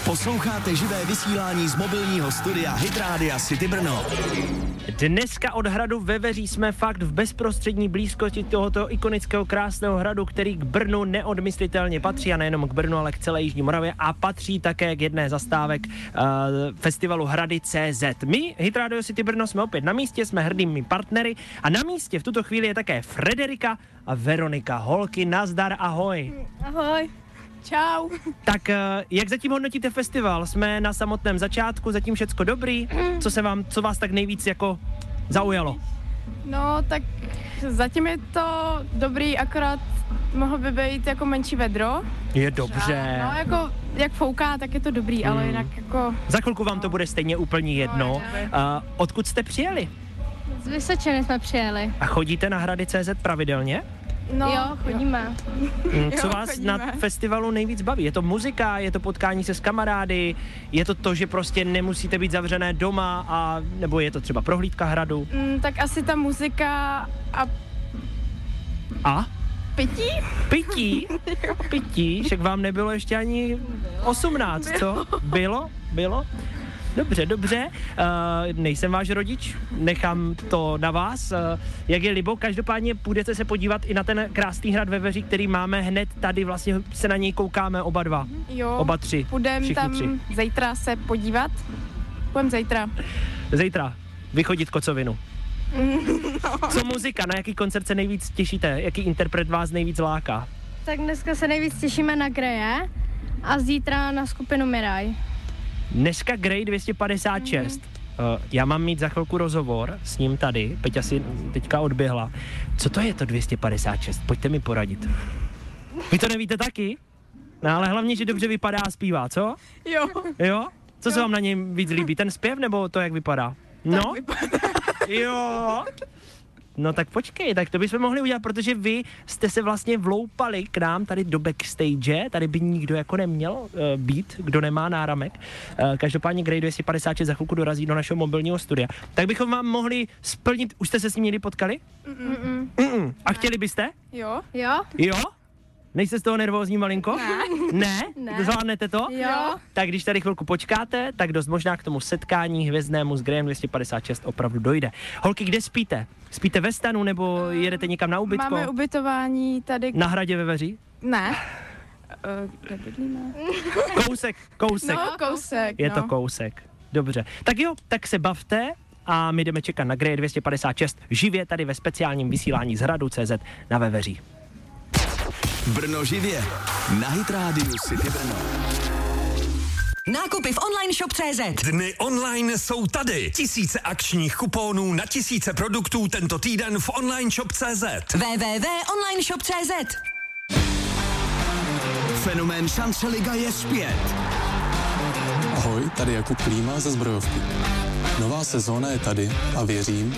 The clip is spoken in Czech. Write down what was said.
Posloucháte živé vysílání z mobilního studia Hit Rádia City Brno. Dneska od hradu Veveří jsme fakt v bezprostřední blízkosti tohoto ikonického krásného hradu, který k Brnu neodmyslitelně patří, a nejenom k Brnu, ale k celé Jižní Moravě, a patří také k jedné zastávek festivalu Hrady CZ. My, Hit Radio City Brno, jsme opět na místě, jsme hrdými partnery a na místě v tuto chvíli je také Frederika a Veronika. Holky, nazdar, ahoj. Ahoj. Čau. Tak jak zatím hodnotíte festival? Jsme na samotném začátku, zatím všecko dobrý? Co vás tak nejvíc jako zaujalo? No, tak zatím je to dobrý, akorát mohl by být jako menší vedro. Je dobře. No, jako jak fouká, tak je to dobrý, ale jinak jako... Za chvilku vám to bude stejně úplně jedno. Odkud jste přijeli? Z Vysočiny jsme přijeli. A chodíte na Hrady CZ pravidelně? No, Jo, chodíme. Co vás na festivalu nejvíc baví? Je to muzika, je to potkání se s kamarády, je to to, že prostě nemusíte být zavřené doma, a nebo je to třeba prohlídka hradu? Tak asi ta muzika a pití? Pití? Však vám nebylo ještě ani 18, co? Bylo? Dobře. Nejsem váš rodič, nechám to na vás. Jak je libo, každopádně půjdete se podívat i na ten krásný hrad Veveří, který máme hned tady, vlastně se na něj koukáme oba dva. Jo, oba tři. Půjdeme tam zítra se podívat. Zítra vychodit kocovinu. No. Co muzika, na jaký koncert se nejvíc těšíte? Jaký interpret vás nejvíc láká? Tak dneska se nejvíc těšíme na Greje a zítra na skupinu Miraj. Dneska Grey 256. Já mám mít za chvilku rozhovor s ním tady. Peťa si teďka odběhla. Co to je to 256? Pojďte mi poradit. Vy to nevíte taky? No, ale hlavně, že dobře vypadá a zpívá, co? Jo? Co se vám na něm víc líbí? Ten zpěv nebo to, jak vypadá? No? Jo. No tak počkej, tak to bychom mohli udělat, protože vy jste se vlastně vloupali k nám tady do backstage, tady by nikdo jako neměl být, kdo nemá náramek. Každopádně Grey 256 za chvilku dorazí do našeho mobilního studia. Tak bychom vám mohli splnit, už jste se s ním někdy potkali? A chtěli byste? Jo? Nejste z toho nervózní malinko? Ne? Zvládnete to? Jo. Tak když tady chvilku počkáte, tak dost možná k tomu setkání hvězdnému s Greyem 256 opravdu dojde. Holky, kde spíte? Spíte ve stanu nebo jedete někam na ubytko? Máme ubytování tady... Na Hradě Veveří? Ne. Kde bydlíme? Kousek. No, kousek. Je to kousek. Dobře. Tak jo, tak se bavte a my jdeme čekat na Grey 256 živě tady ve speciálním vysílání z Hradu CZ na Veveří. Brno živě na Hit Radio City Brno. Nákupy v online shop.cz. Dny online jsou tady. Tisíce akčních kuponů na tisíce produktů tento týden v online shop.cz. www.onlineshop.cz. Fenomén Šance liga je zpět. Ahoj, tady Jakub Klíma ze Zbrojovky. Nová sezóna je tady a věřím,